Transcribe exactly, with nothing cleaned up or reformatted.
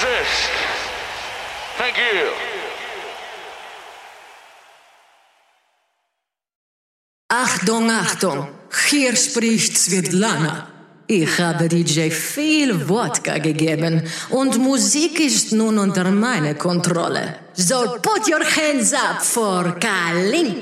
exist. Thank you. Achtung, Achtung, hier spricht Svetlana. Ich habe D J viel Wodka gegeben und Musik ist nun unter meiner Kontrolle. So put your hands up for Kalinka.